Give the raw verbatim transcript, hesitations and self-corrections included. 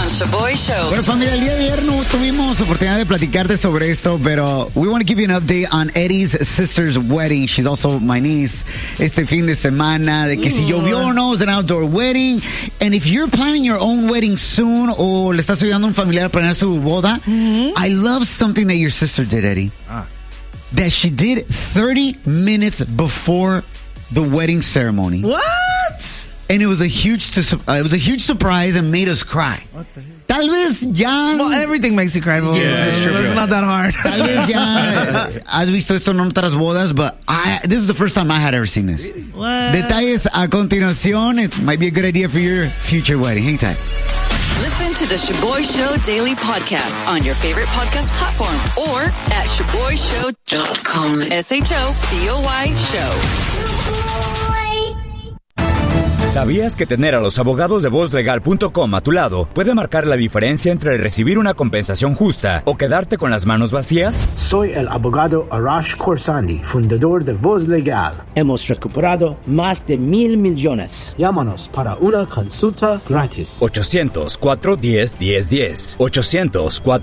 on Shaboy Show. Bueno, familia, el día de ayer no tuvimos oportunidad de platicarte sobre esto, pero we want to give you an update on Eddie's sister's wedding. She's also my niece. Este fin de semana, de que si llovió o no, es an outdoor wedding. And if you're planning your own wedding soon, o le estás ayudando a un familiar a planear su boda, mm-hmm. I love something that your sister did, Eddie. Ah. That she did thirty minutes before the wedding ceremony. What? And it was a huge, uh, it was a huge surprise and made us cry. What the heck? Tal vez ya... Well, everything makes you cry. Well, yeah, it's, true, it's not that hard. Tal vez ya has visto esto en otras bodas, but I, this is the first time I had ever seen this. What? Detalles a continuación. It might be a good idea for your future wedding. Hang tight. Listen to the Shaboy Show Daily Podcast on your favorite podcast platform or at shaboy show dot com. S H O B O Y Show. ¿Sabías que tener a los abogados de voz legal punto com a tu lado puede marcar la diferencia entre recibir una compensación justa o quedarte con las manos vacías? Soy el abogado Arash Khorsandi, fundador de Voz Legal. Hemos recuperado más de mil millones. Llámanos para una consulta gratis. ochocientos, cuatro uno cero, uno cero uno cero. ochocientos, cuatro